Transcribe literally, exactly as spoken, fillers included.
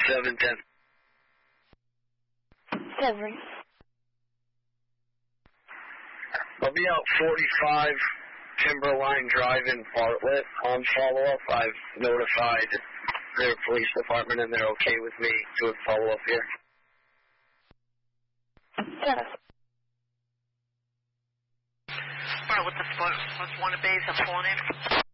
seven ten. Seven. I'll be out forty-five Timberline Drive in Bartlett on follow-up. I've notified their police department and they're okay with me doing follow-up here. Yes. Alright, what the fuck? What's one of base? I'm pulling in.